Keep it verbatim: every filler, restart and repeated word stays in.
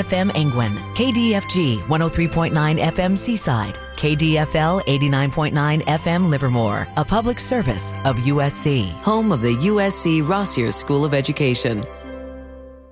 F M Angwin, K D F G one oh three point nine F M Seaside, K D F L eighty-nine point nine F M Livermore, a public service of U S C, home of the U S C Rossier School of Education.